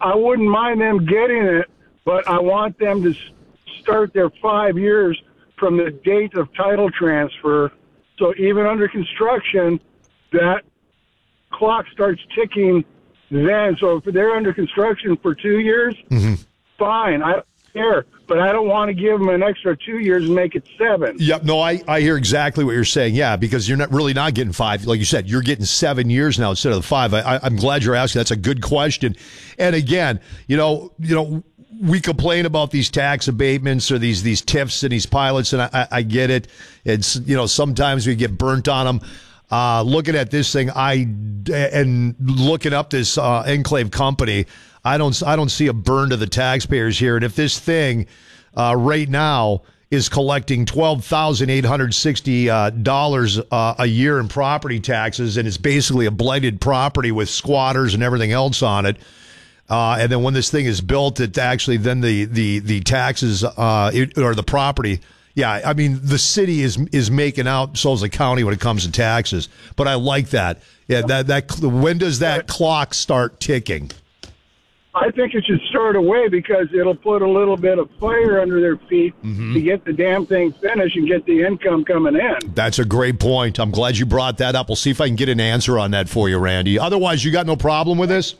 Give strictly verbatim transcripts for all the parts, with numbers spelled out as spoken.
I wouldn't mind them getting it, but I want them to start their five years from the date of title transfer. So even under construction, that clock starts ticking then. So if they're under construction for two years, mm-hmm. fine. I don't care. But I don't want to give them an extra two years and make it seven. Yep. No, I, I hear exactly what you're saying. Yeah, because you're not really not getting five. Like you said, you're getting seven years now instead of the five. I, I, I'm glad you're asking. That's a good question. And again, you know, you know, we complain about these tax abatements or these these T I Fs and these pilots, and I, I get it. It's, you know, sometimes we get burnt on them. Uh, looking at this thing, I and looking up this uh, Enclave company, I don't I don't see a burn to the taxpayers here. And if this thing uh, right now is collecting twelve thousand eight hundred sixty dollars uh, uh, a year in property taxes, and it's basically a blighted property with squatters and everything else on it. Uh, and then when this thing is built, it actually then the the the taxes uh, it, or the property. Yeah, I mean the city is is making out, so is the county when it comes to taxes. But I like that. Yeah, that that when does that clock start ticking? I think it should start away because it'll put a little bit of fire under their feet mm-hmm. to get the damn thing finished and get the income coming in. That's a great point. I'm glad you brought that up. We'll see if I can get an answer on that for you, Randy. Otherwise, you got no problem with this?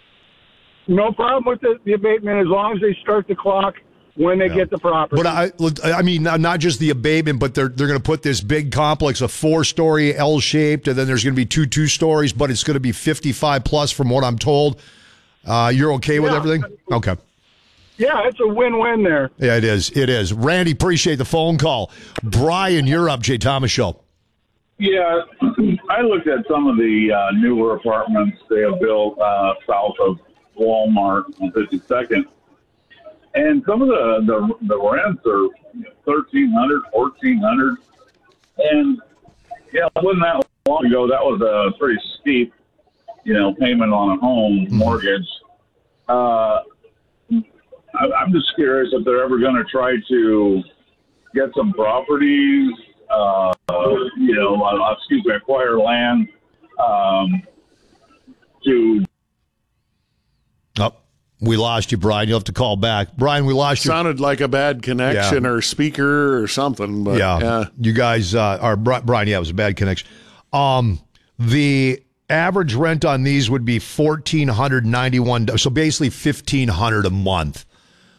No problem with the, the abatement as long as they start the clock when they yeah. get the property. But I, I mean, not just the abatement, but they're they're going to put this big complex, a four-story L-shaped, and then there's going to be two two-stories, but it's going to be fifty-five plus from what I'm told. Uh, you're okay with yeah. everything? Okay. Yeah, it's a win-win there. Yeah, it is. It is. Randy, appreciate the phone call. Brian, you're up, Jay Thomas Show. Yeah, I looked at some of the uh, newer apartments they have built uh, south of Walmart on fifty-second. And some of the, the, the rents are thirteen hundred dollars, fourteen hundred dollars. And, yeah, it wasn't that long ago. That was a pretty steep, you know, payment on a home mortgage. Uh, I, I'm just curious if they're ever going to try to get some properties, uh, you know, uh, excuse me, acquire land um, to... Oh, we lost you, Brian. You'll have to call back. Brian, we lost you. Sounded like a bad connection yeah. or speaker or something. But yeah. yeah. You guys uh, are, Brian, yeah, it was a bad connection. Um, the average rent on these would be one thousand four hundred ninety-one dollars, so basically fifteen hundred dollars a month.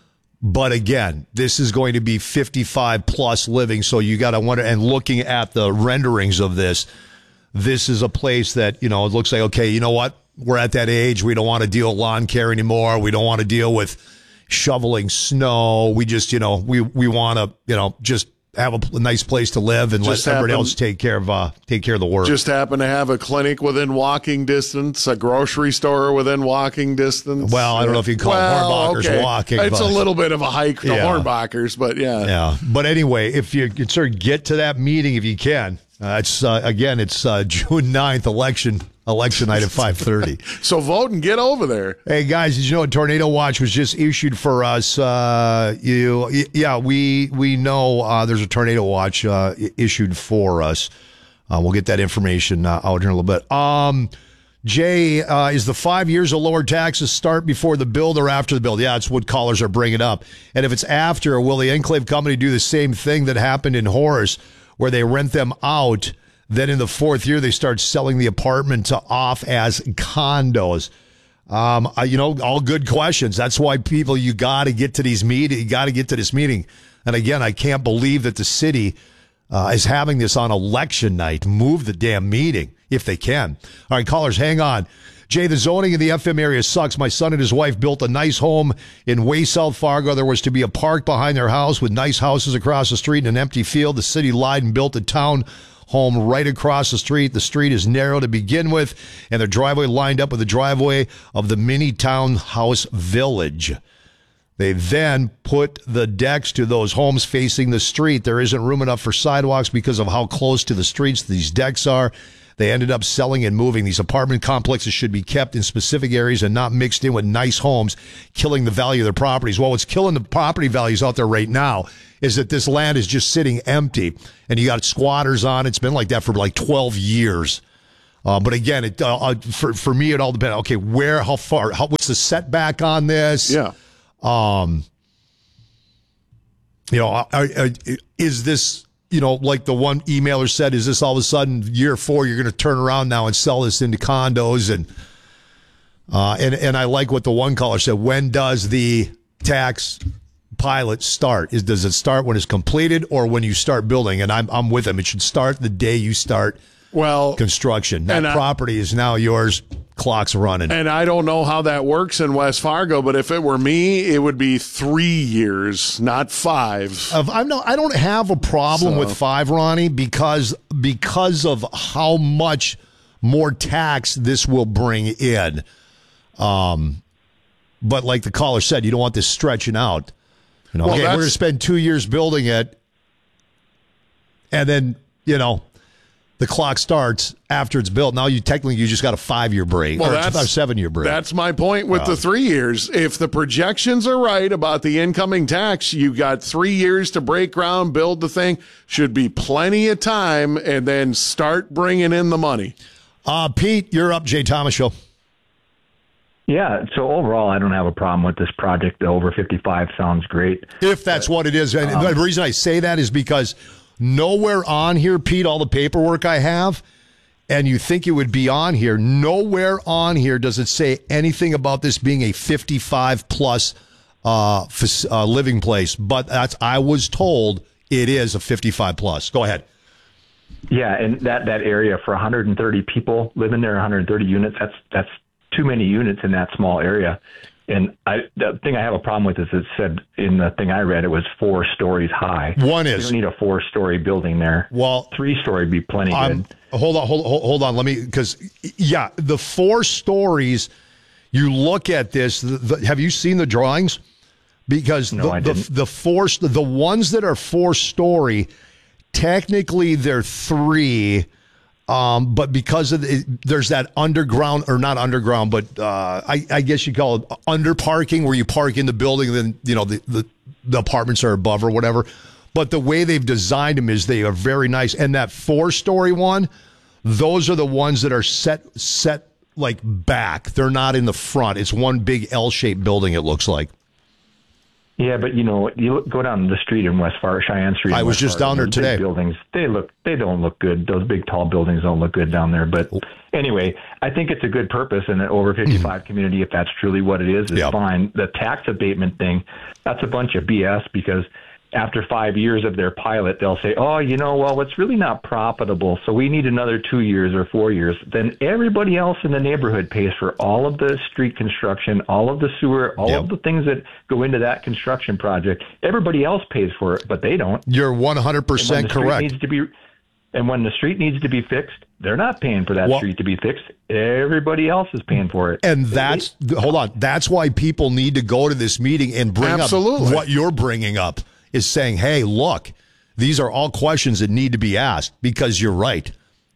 But again, this is going to be fifty-five plus living, so you got to wonder, and looking at the renderings of this, this is a place that, you know, it looks like, okay, you know what? We're at that age. We don't want to deal with lawn care anymore. We don't want to deal with shoveling snow. We just, you know, we, we want to, you know, just have a, a nice place to live and just let happen, everybody else take care of uh, take care of the work. Just happen to have a clinic within walking distance, a grocery store within walking distance. Well, I don't know if you call well, Hornbachers okay. walking. It's but, a little bit of a hike to yeah. Hornbachers, but yeah. Yeah. But anyway, if you can sort of get to that meeting, if you can, uh, it's uh, again, it's uh, June ninth, election. Election night at five thirty. So vote and get over there. Hey, guys, did you know a tornado watch was just issued for us? Uh, you, yeah, we we know uh, there's a tornado watch uh, issued for us. Uh, we'll get that information uh, out in a little bit. Um, Jay, uh, is the five years of lower taxes start before the build or after the build? Yeah, that's what callers are bringing up. And if it's after, will the Enclave Company do the same thing that happened in Horace, where they rent them out? Then in the fourth year, they start selling the apartment off as condos. Um, I, you know, all good questions. That's why people, you got to get to these meetings. You got to get to this meeting. And again, I can't believe that the city uh, is having this on election night. Move the damn meeting if they can. All right, callers, hang on. Jay, the zoning in the F M area sucks. My son and his wife built a nice home in way South Fargo. There was to be a park behind their house with nice houses across the street and an empty field. The city lied and built a town home right across the street. The street is narrow to begin with, and the driveway lined up with the driveway of the mini townhouse village. They then put the decks to those homes facing the street. There isn't room enough for sidewalks because of how close to the streets these decks are. They ended up selling and moving. These apartment complexes should be kept in specific areas and not mixed in with nice homes, killing the value of their properties. Well, what's killing the property values out there right now is that this land is just sitting empty, and you got squatters on it. It's been like that for like twelve years. Uh, but again, it uh, for for me, it all depends. Okay, where, how far, how, what's the setback on this? Yeah. Um, you know, are, are, is this, you know, like the one emailer said, is this all of a sudden year four, you're going to turn around now and sell this into condos? And, uh, and, and I like what the one caller said. When does the tax pilot start? Is, does it start when it's completed or when you start building? And I'm, I'm with him. It should start the day you start well construction. That I, property is now yours. Clock's running. And I don't know how that works in West Fargo, but if it were me, it would be three years, not five. Of, I'm no, I don't have a problem So. with five, Ronnie, because because of how much more tax this will bring in. Um, but like the caller said, you don't want this stretching out. You know, Well, okay, we're that's- going to spend two years building it, and then you know. The clock starts after it's built. Now you technically you just got a five year break Well, or that's- a seven year break. That's my point with the three years. If the projections are right about the incoming tax, you got three years to break ground, build the thing. Should be plenty of time, and then start bringing in the money. Uh, Pete, you're up. Jay Thomas Show. Yeah, so overall, I don't have a problem with this project. The over fifty-five sounds great. If that's what it is. And um, the reason I say that is because nowhere on here, Pete, all the paperwork I have, and you think it would be on here, nowhere on here does it say anything about this being a fifty-five plus uh, f- uh, living place. But that's I was told it is a fifty-five plus. Go ahead. Yeah, and that, that area for one hundred thirty people living there, one hundred thirty units, that's that's too many units in that small area. And I, the thing I have a problem with is it said in the thing I read, it was four stories high. One is. You don't need a four-story building there. Well, three-story would be plenty um, good. Hold on, hold, hold, hold on. Let me, because, yeah, the four stories, you look at this, the, the, have you seen the drawings? Because No, the, I the, didn't. the, four, the ones that are four-story, technically they're three, um, but because of the, there's that underground, or not underground, but uh, I, I guess you call it under parking, where you park in the building and then, you know, the, the, the apartments are above or whatever. But the way they've designed them is they are very nice. And that four-story one, those are the ones that are set set like back. They're not in the front. It's one big L-shaped building, it looks like. Yeah, but you know, you look, go down the street in West Fargo, Cheyenne Street. I in was West just Fargo, down there those today. Big buildings, they look, they don't look good. Those big, tall buildings don't look good down there. But anyway, I think it's a good purpose in an over fifty-five community. If that's truly what it is, is Yep. fine. The tax abatement thing, that's a bunch of B S, because after five years of their pilot, they'll say, oh, you know, well, it's really not profitable, so we need another two years or four years. Then everybody else in the neighborhood pays for all of the street construction, all of the sewer, all Yep. of the things that go into that construction project. Everybody else pays for it, but they don't. You're one hundred And when percent the street correct. Needs to be, and when the street needs to be fixed, they're not paying for that Well- street to be fixed. Everybody else is paying for it. And that's, hold on, that's why people need to go to this meeting and bring Absolutely. up what you're bringing up, is saying, hey, look, these are all questions that need to be asked, because you're right.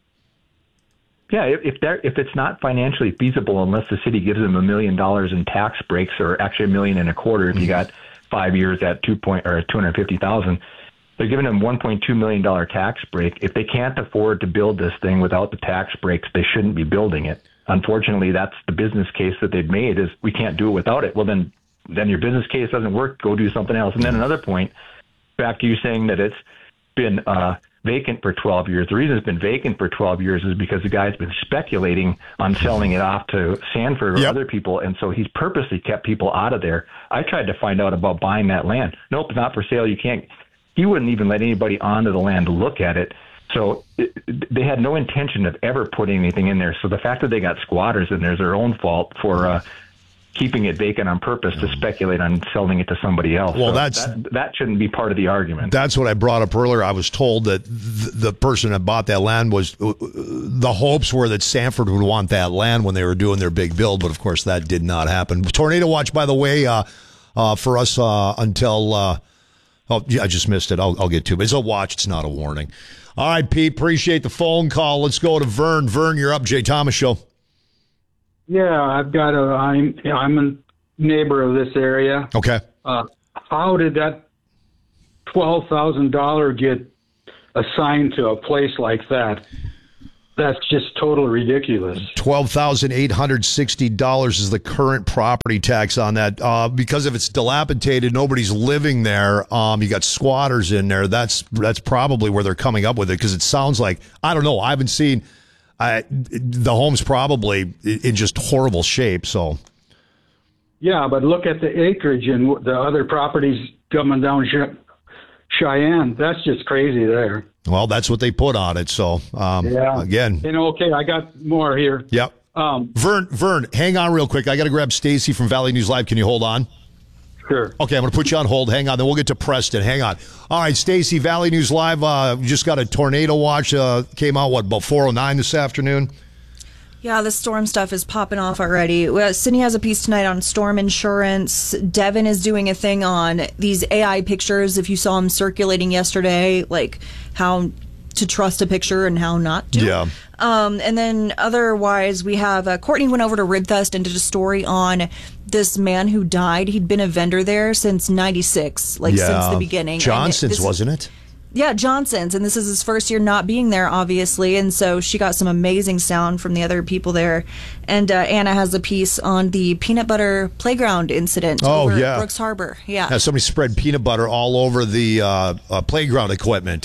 Yeah, if if, they're, if it's not financially feasible, unless the city gives them a million dollars in tax breaks, or actually a million and a quarter if you got five years at two point or two hundred fifty thousand, they're giving them one point two million dollar tax break. If they can't afford to build this thing without the tax breaks, they shouldn't be building it. Unfortunately, that's the business case that they've made, is we can't do it without it. Well, then then your business case doesn't work. Go do something else. And then another point, back to you saying that it's been uh, vacant for twelve years. The reason it's been vacant for twelve years is because the guy's been speculating on selling it off to Sanford or Yep. other people, and so he's purposely kept people out of there. I tried to find out about buying that land. Nope, it's not for sale. You can't. He wouldn't even let anybody onto the land to look at it. So it, they had no intention of ever putting anything in there. So the fact that they got squatters in there is their own fault for uh, keeping it vacant on purpose to speculate on selling it to somebody else. Well, So that's- that, that shouldn't be part of the argument. That's what I brought up earlier. I was told that th- the person that bought that land was, uh, the hopes were that Sanford would want that land when they were doing their big build, but of course that did not happen. Tornado watch, by the way, uh, uh, for us uh, until, uh, oh, yeah, I just missed it. I'll, I'll get to it. It's a watch. It's not a warning. All right, Pete, appreciate the phone call. Let's go to Vern. Vern, you're up. Jay Thomas Show. Yeah, I've got a. I'm I'm a neighbor of this area. Okay. Uh, how did that twelve thousand dollar get assigned to a place like that? That's just total ridiculous. twelve thousand eight hundred sixty dollars is the current property tax on that. Uh, because if it's dilapidated, nobody's living there. Um, you got squatters in there. That's that's probably where they're coming up with it, because it sounds like, I don't know, I haven't seen uh, the home's probably in just horrible shape. So, yeah, but look at the acreage and the other properties coming down Cheyenne. That's just crazy there. Well, that's what they put on it. So, um, yeah. again. You know, okay, I got more here. Yep. Um, Vern, Vern, hang on real quick. I got to grab Stacy from Valley News Live. Can you hold on? Sure. Okay, I'm going to put you on hold. Hang on. Then we'll get to Preston. Hang on. All right, Stacy, Valley News Live. Uh, just got a tornado watch. Uh, came out, what, about four oh nine this afternoon? Yeah, the storm stuff is popping off already. Well, Sydney has a piece tonight on storm insurance. Devin is doing a thing on these A I pictures. If you saw them circulating yesterday, like how to trust a picture and how not to. Yeah. Um, and then otherwise, we have uh, Courtney went over to Ribfest and did a story on this man who died. He'd been a vendor there since ninety-six, like yeah. since the beginning. Johnson's, and wasn't it? Yeah, Johnson's, and this is his first year not being there, obviously, and so she got some amazing sound from the other people there. And uh, Anna has a piece on the peanut butter playground incident oh, over yeah. at Brooks Harbor. Yeah, yeah, somebody spread peanut butter all over the uh, uh, playground equipment.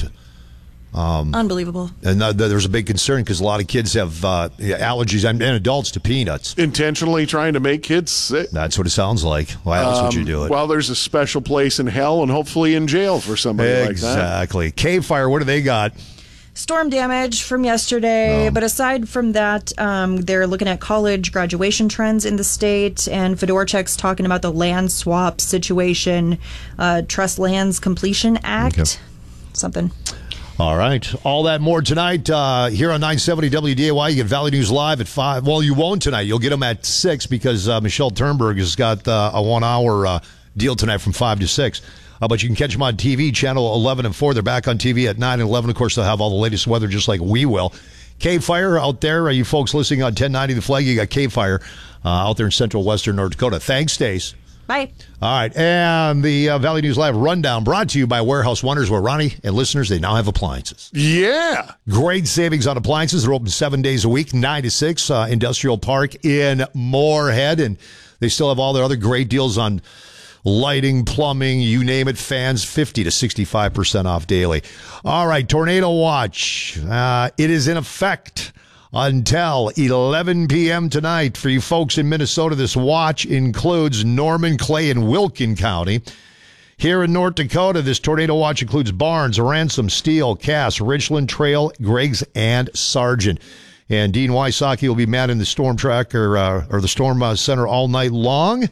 Um, Unbelievable. And uh, there's a big concern because a lot of kids have uh, allergies and, and adults to peanuts. Intentionally trying to make kids sick. That's what it sounds like. Why else um, would you do it? Well, there's a special place in hell and hopefully in jail for somebody exactly. like that. Exactly. K-Fire, what do they got? Storm damage from yesterday, oh. but aside from that, um, they're looking at college graduation trends in the state, and Fedorchuk's talking about the land swap situation, uh, Trust Lands Completion Act, okay. something. All right. All that more tonight uh, here on nine seventy W D A Y. You get Valley News Live at five. Well, you won't tonight. You'll get them at six because uh, Michelle Turnberg has got uh, a one-hour uh, deal tonight from five to six. Uh, but you can catch them on T V, channel eleven and four. They're back on T V at nine and eleven. Of course, they'll have all the latest weather just like we will. K-Fire out there. Uh, you folks listening on ten ninety The Flag, you got K-Fire uh, out there in central western North Dakota. Thanks, Stace. Bye. All right. And the uh, Valley News Live rundown brought to you by Warehouse Wonders, where Ronnie and listeners, they now have appliances. Yeah. Great savings on appliances. They're open seven days a week, nine to six, uh, Industrial Park in Moorhead. And they still have all their other great deals on lighting, plumbing, you name it, fans, fifty to sixty-five percent off daily. All right. Tornado watch. Uh, it is in effect until eleven p.m. tonight. For you folks in Minnesota, this watch includes Norman, Clay, and Wilkin County. Here in North Dakota, this tornado watch includes Barnes, Ransom, Steele, Cass, Richland, Trail, Griggs, and Sargent. And Dean Wysocki will be manning the storm tracker uh, or the storm uh, center all night long.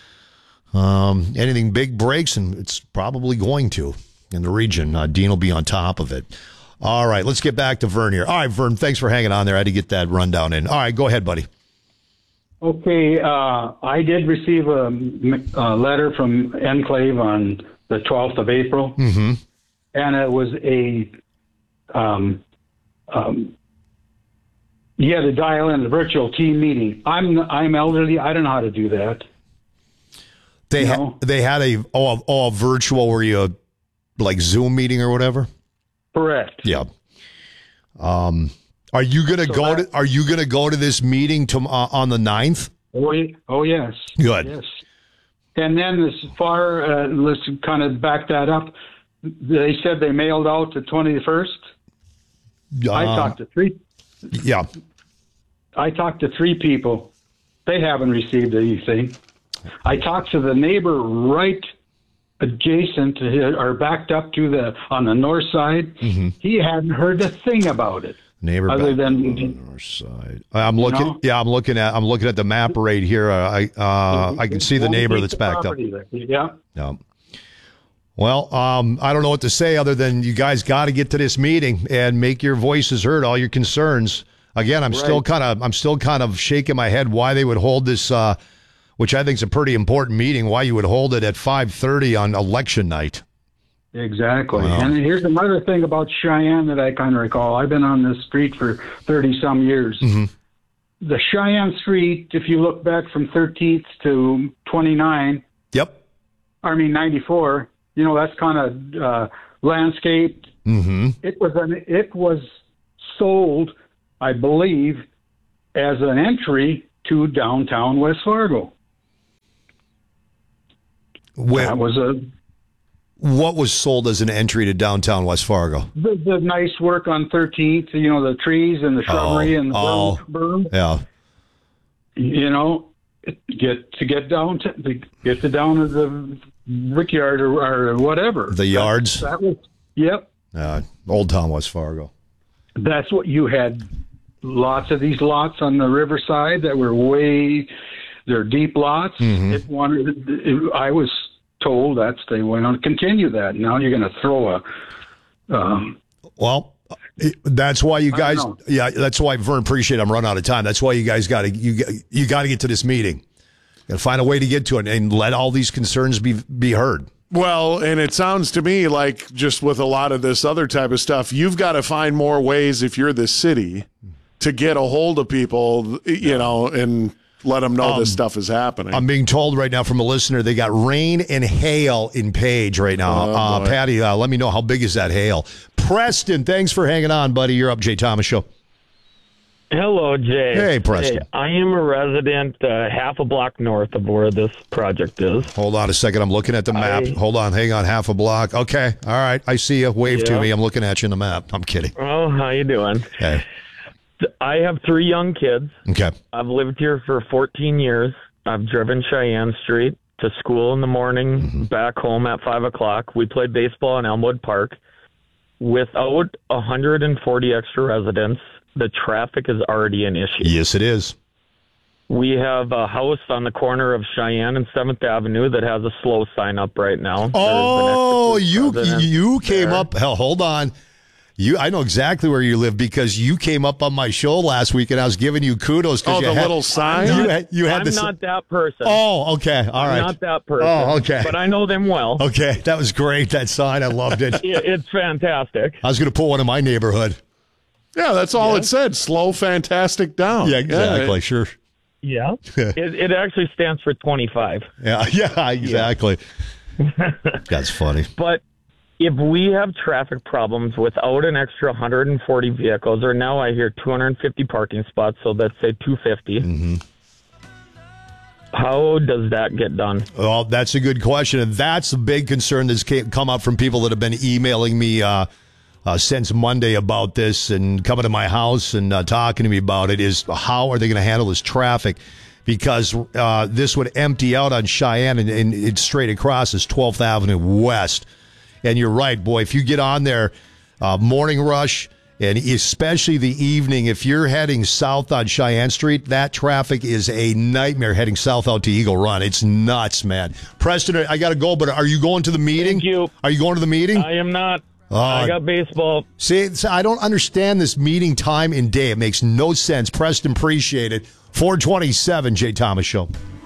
Um, anything big breaks, and it's probably going to in the region. Uh, Dean will be on top of it. All right, let's get back to Vern here. All right, Vern, thanks for hanging on there. I had to get that rundown in. All right, go ahead, buddy. Okay, uh, I did receive a, a letter from Enclave on the twelfth of April, mm-hmm. and it was a, um, um, you had to dial in a virtual team meeting. I'm I'm elderly. I don't know how to do that. They ha- they had a oh, oh a virtual where you like Zoom meeting or whatever. Correct. Yeah. Um, are you gonna so go that, to Are you gonna go to this meeting to, uh, on the ninth? Oh, oh yes. Good. Yes. And then as far uh, let's kind of back that up. They said they mailed out the twenty-first. Uh, I talked to three. Yeah. I talked to three people. They haven't received anything. I talked to the neighbor right adjacent to or backed up to the on the north side. Mm-hmm. He hadn't heard a thing about it. Neighbor other than on the north side. I'm looking. You know? Yeah, I'm looking at. I'm looking at the map right here. I uh, I can see the neighbor that's backed up. There. Yeah. Yeah. Well, um, I don't know what to say other than you guys got to get to this meeting and make your voices heard, all your concerns. Again, I'm right. still kind of. I'm still kind of shaking my head why they would hold this. Uh, which I think is a pretty important meeting, why you would hold it at five thirty on election night. Exactly. Wow. And here's another thing about Cheyenne that I kind of recall. I've been on this street for thirty-some years. Mm-hmm. The Cheyenne Street, if you look back from thirteenth to twenty-nine, yep. I mean ninety-four, you know, that's kind of uh, landscaped. Mm-hmm. It was an, it was sold I believe, as an entry to downtown West Fargo. Where, that was a what was sold as an entry to downtown West Fargo? the, the nice work on thirteenth, you know, the trees and the shrubbery Oh, and the oh. berm, berm. Yeah. You know, get to get down to, to get to down to the brickyard or, or whatever. The yards? That, that was, yep. Uh, Old Town West Fargo. That's what you had. Lots of these lots on the riverside that were way, they're deep lots. Mm-hmm. It wanted. It, I was told that's they want to continue that. Now you're going to throw a. Um, Well, that's why you guys. know. Yeah, that's why Vern. Appreciate. I'm running out of time. That's why you guys got to you you got to get to this meeting and find a way to get to it and let all these concerns be be heard. Well, and it sounds to me like just with a lot of this other type of stuff, you've got to find more ways if you're the city to get a hold of people, you know, and let them know Um, this stuff is happening. I'm being told right now from a listener they got rain and hail in Page right now. Oh, uh, boy. Patty, uh, let me know how big is that hail. Preston, thanks for hanging on, buddy. You're up, Jay Thomas Show. Hello, Jay. Hey, Preston. Hey, I am a resident uh, half a block north of where this project is. Hold on a second. I'm looking at the map. I- Hold on. Hang on. Half a block. Okay. All right. I see you. Wave to Yeah. me. I'm looking at you in the map. I'm kidding. Oh, how you doing? Hey. I have three young kids. Okay. I've lived here for fourteen years. I've driven Cheyenne Street to school in the morning, Mm-hmm. back home at five o'clock. We played baseball in Elmwood Park. Without one hundred forty extra residents, the traffic is already an issue. Yes, it is. We have a house on the corner of Cheyenne and seventh Avenue that has a slow sign up right now. There's an Oh, extra you resident you came there. up. Hell, hold on. You, I know exactly where you live because you came up on my show last week and I was giving you kudos. 'cause oh, you the had, little sign? You had, you had I'm this. not that person. Oh, okay. All I'm right. not that person. Oh, okay. But I know them well. Okay. That was great. That sign. I loved it. It- It's fantastic. I was going to put one in my neighborhood. Yeah, that's all it said. Slow, fantastic down. Yeah, exactly. Yeah. Sure. Yeah. it, it actually stands for twenty-five. Yeah. Yeah, exactly. That's funny. But if we have traffic problems without an extra one hundred forty vehicles, or now I hear two hundred fifty parking spots, so let's say two hundred fifty, Mm-hmm. how does that get done? Well, that's a good question. And that's a big concern that's ca- come up from people that have been emailing me uh, uh, since Monday about this and coming to my house and uh, talking to me about it is how are they going to handle this traffic? Because uh, this would empty out on Cheyenne and, and it's straight across as twelfth Avenue West. And you're right, boy, if you get on there, uh, morning rush, and especially the evening, if you're heading south on Cheyenne Street, that traffic is a nightmare heading south out to Eagle Run. It's nuts, man. Preston, I got to go, but are you going to the meeting? Thank you. Are you going to the meeting? I am not. Uh, I got baseball. See, it's- I don't understand this meeting time and day. It makes no sense. Preston, appreciate it. four twenty-seven, Jay Thomas Show.